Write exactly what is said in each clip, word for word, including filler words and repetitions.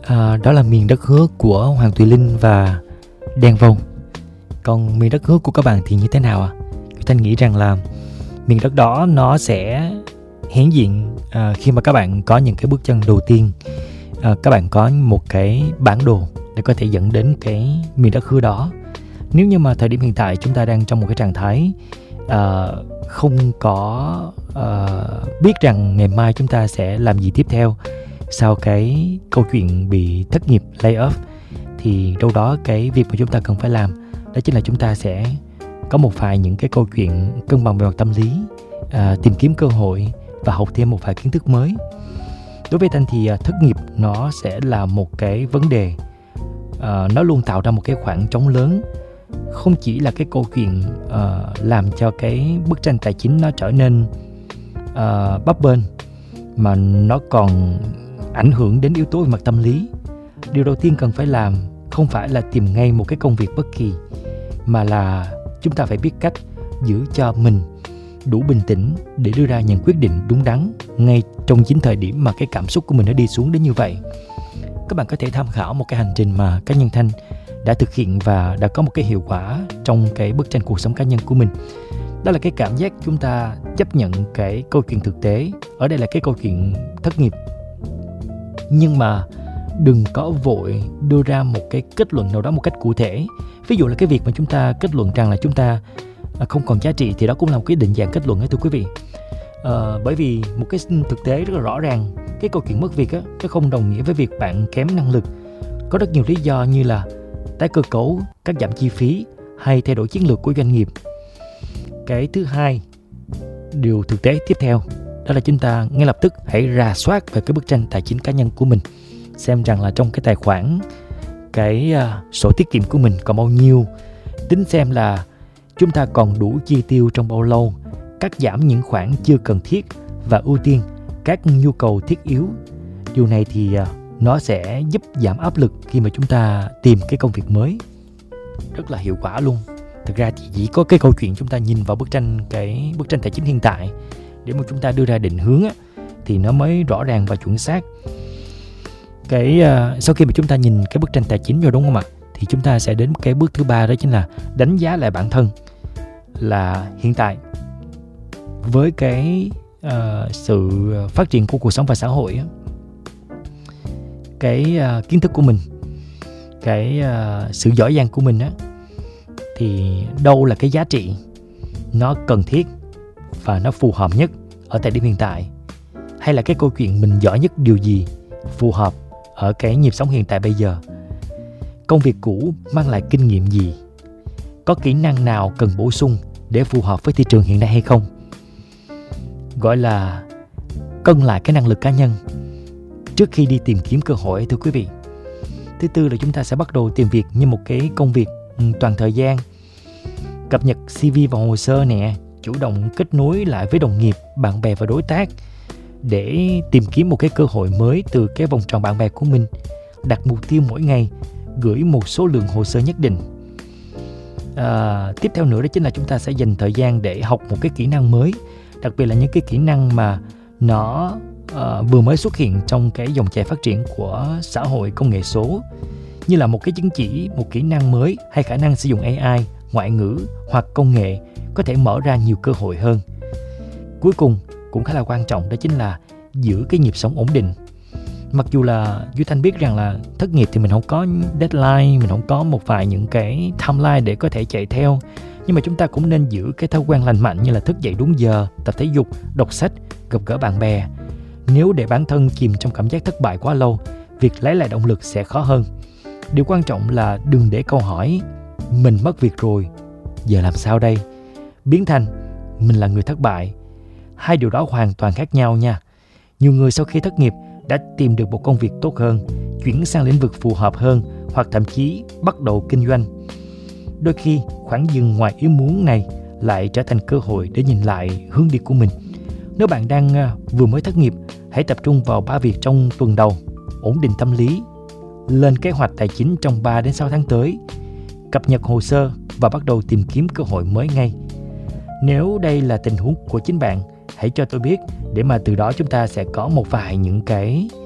À, đó là miền đất hứa của Hoàng Thùy Linh và Đen Vâu. Còn miền đất hứa của các bạn thì như thế nào ạ? À? Thanh nghĩ rằng là miền đất đó nó sẽ hiển diện à, khi mà các bạn có những cái bước chân đầu tiên, à, các bạn có một cái bản đồ để có thể dẫn đến cái miền đất hứa đó. Nếu như mà thời điểm hiện tại chúng ta đang trong một cái trạng thái à, không có à, biết rằng ngày mai chúng ta sẽ làm gì tiếp theo sau cái câu chuyện bị thất nghiệp, lay off, thì đâu đó cái việc mà chúng ta cần phải làm đó chính là chúng ta sẽ có một vài những cái câu chuyện cân bằng về mặt tâm lý, à, tìm kiếm cơ hội và học thêm một vài kiến thức mới. Đối với Thanh thì à, thất nghiệp nó sẽ là một cái vấn đề, à, nó luôn tạo ra một cái khoảng trống lớn. Không chỉ là cái câu chuyện à, làm cho cái bức tranh tài chính nó trở nên à, bấp bênh, mà nó còn ảnh hưởng đến yếu tố về mặt tâm lý. Điều đầu tiên cần phải làm không phải là tìm ngay một cái công việc bất kỳ, mà là chúng ta phải biết cách giữ cho mình đủ bình tĩnh để đưa ra những quyết định đúng đắn ngay trong chính thời điểm mà cái cảm xúc của mình nó đi xuống đến như vậy. Các bạn có thể tham khảo một cái hành trình mà cá nhân Thanh đã thực hiện và đã có một cái hiệu quả trong cái bức tranh cuộc sống cá nhân của mình. Đó là cái cảm giác chúng ta chấp nhận cái câu chuyện thực tế. Ở đây là cái câu chuyện thất nghiệp. Nhưng mà đừng có vội đưa ra một cái kết luận nào đó một cách cụ thể. Ví dụ là cái việc mà chúng ta kết luận rằng là chúng ta không còn giá trị, thì đó cũng là một cái định dạng kết luận ấy, thưa quý vị. À, bởi vì một cái thực tế rất là rõ ràng, cái câu chuyện mất việc á, nó không đồng nghĩa với việc bạn kém năng lực. Có rất nhiều lý do như là tái cơ cấu, cắt giảm chi phí hay thay đổi chiến lược của doanh nghiệp. Cái thứ hai, điều thực tế tiếp theo, đó là chúng ta ngay lập tức hãy rà soát về cái bức tranh tài chính cá nhân của mình, xem rằng là trong cái tài khoản, cái uh, sổ tiết kiệm của mình còn bao nhiêu, tính xem là chúng ta còn đủ chi tiêu trong bao lâu, cắt giảm những khoản chưa cần thiết và ưu tiên các nhu cầu thiết yếu. Điều này thì uh, nó sẽ giúp giảm áp lực khi mà chúng ta tìm cái công việc mới, rất là hiệu quả luôn. Thực ra thì chỉ có cái câu chuyện chúng ta nhìn vào bức tranh cái bức tranh tài chính hiện tại để mà chúng ta đưa ra định hướng á, thì nó mới rõ ràng và chuẩn xác. Cái uh, sau khi mà chúng ta nhìn cái bức tranh tài chính rồi, đúng không ạ, thì chúng ta sẽ đến cái bước thứ ba, đó chính là đánh giá lại bản thân. Là hiện tại với cái uh, sự phát triển của cuộc sống và xã hội á, cái uh, kiến thức của mình, cái uh, sự giỏi giang của mình á, thì đâu là cái giá trị nó cần thiết và nó phù hợp nhất ở thời điểm hiện tại, hay là cái câu chuyện mình giỏi nhất điều gì phù hợp ở cái nhịp sống hiện tại bây giờ. Công việc cũ mang lại kinh nghiệm gì, có kỹ năng nào cần bổ sung để phù hợp với thị trường hiện nay hay không. Gọi là cân lại cái năng lực cá nhân trước khi đi tìm kiếm cơ hội, thưa quý vị. Thứ tư là chúng ta sẽ bắt đầu tìm việc như một cái công việc toàn thời gian. Cập nhật xê vê và hồ sơ nè, chủ động kết nối lại với đồng nghiệp, bạn bè và đối tác để tìm kiếm một cái cơ hội mới từ cái vòng tròn bạn bè của mình. Đặt mục tiêu mỗi ngày gửi một số lượng hồ sơ nhất định. À, tiếp theo nữa đó chính là chúng ta sẽ dành thời gian để học một cái kỹ năng mới, đặc biệt là những cái kỹ năng mà nó uh, vừa mới xuất hiện trong cái dòng chảy phát triển của xã hội công nghệ số, như là một cái chứng chỉ, một kỹ năng mới hay khả năng sử dụng a i, ngoại ngữ hoặc công nghệ có thể mở ra nhiều cơ hội hơn. Cuối cùng cũng khá là quan trọng, đó chính là giữ cái nhịp sống ổn định. Mặc dù là Duy Thanh biết rằng là thất nghiệp thì mình không có deadline, mình không có một vài những cái timeline để có thể chạy theo, nhưng mà chúng ta cũng nên giữ cái thói quen lành mạnh như là thức dậy đúng giờ, tập thể dục, đọc sách, gặp gỡ bạn bè. Nếu để bản thân chìm trong cảm giác thất bại quá lâu, việc lấy lại động lực sẽ khó hơn. Điều quan trọng là đừng để câu hỏi mình mất việc rồi, giờ làm sao đây biến thành mình là người thất bại. Hai điều đó hoàn toàn khác nhau nha. Nhiều người sau khi thất nghiệp đã tìm được một công việc tốt hơn, chuyển sang lĩnh vực phù hợp hơn, hoặc thậm chí bắt đầu kinh doanh. Đôi khi khoảng dừng ngoài ý muốn này lại trở thành cơ hội để nhìn lại hướng đi của mình. Nếu bạn đang vừa mới thất nghiệp, hãy tập trung vào ba việc trong tuần đầu: ổn định tâm lý, lên kế hoạch tài chính trong ba đến sáu tháng tới, cập nhật hồ sơ và bắt đầu tìm kiếm cơ hội mới ngay. Nếu đây là tình huống của chính bạn, hãy cho tôi biết để mà từ đó chúng ta sẽ có một vài những cái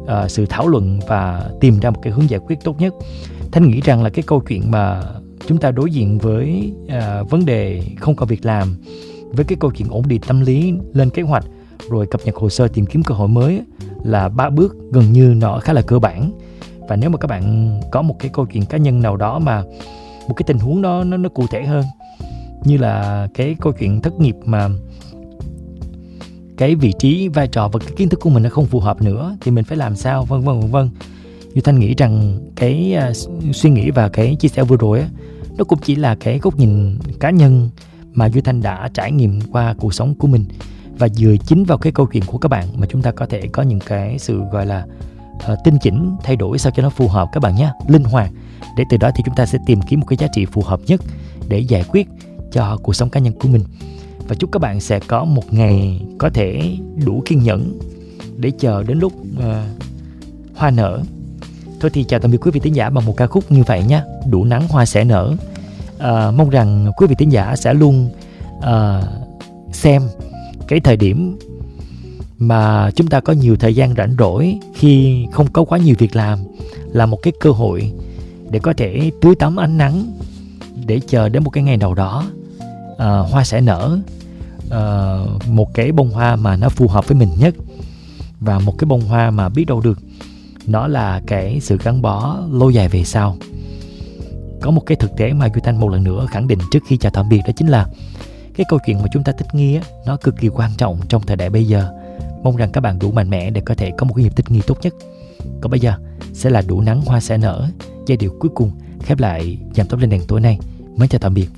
uh, sự thảo luận và tìm ra một cái hướng giải quyết tốt nhất. Thanh nghĩ rằng là cái câu chuyện mà chúng ta đối diện với uh, vấn đề không có việc làm, với cái câu chuyện ổn định tâm lý, lên kế hoạch, rồi cập nhật hồ sơ tìm kiếm cơ hội mới là ba bước gần như nó khá là cơ bản. Và nếu mà các bạn có một cái câu chuyện cá nhân nào đó mà một cái tình huống đó nó, nó cụ thể hơn, như là cái câu chuyện thất nghiệp mà cái vị trí, vai trò và cái kiến thức của mình nó không phù hợp nữa thì mình phải làm sao, vân vân vân vân. Như Thanh nghĩ rằng cái uh, suy nghĩ và cái chia sẻ vừa rồi á, nó cũng chỉ là cái góc nhìn cá nhân mà Duy Thanh đã trải nghiệm qua cuộc sống của mình, và dựa chính vào cái câu chuyện của các bạn mà chúng ta có thể có những cái sự gọi là uh, tinh chỉnh, thay đổi sao cho nó phù hợp các bạn nhé, linh hoạt, để từ đó thì chúng ta sẽ tìm kiếm một cái giá trị phù hợp nhất để giải quyết cho cuộc sống cá nhân của mình. Và chúc các bạn sẽ có một ngày có thể đủ kiên nhẫn để chờ đến lúc uh, hoa nở. Thôi thì chào tạm biệt quý vị thính giả bằng một ca khúc như vậy nhé, Đủ nắng hoa sẽ nở. À, mong rằng quý vị thính giả sẽ luôn à, xem cái thời điểm mà chúng ta có nhiều thời gian rảnh rỗi khi không có quá nhiều việc làm là một cái cơ hội để có thể tưới tắm ánh nắng, để chờ đến một cái ngày nào đó à, hoa sẽ nở, à, một cái bông hoa mà nó phù hợp với mình nhất, và một cái bông hoa mà biết đâu được nó là cái sự gắn bó lâu dài về sau. Có một cái thực tế mà Duy Thanh một lần nữa khẳng định trước khi chào tạm biệt, đó chính là cái câu chuyện mà chúng ta thích nghi á, nó cực kỳ quan trọng trong thời đại bây giờ. Mong rằng các bạn đủ mạnh mẽ để có thể có một cái nhịp thích nghi tốt nhất. Còn bây giờ sẽ là Đủ nắng hoa sẽ nở, giai điệu cuối cùng khép lại Dàn Tóc Lên Đèn tối nay. Mến chào tạm biệt.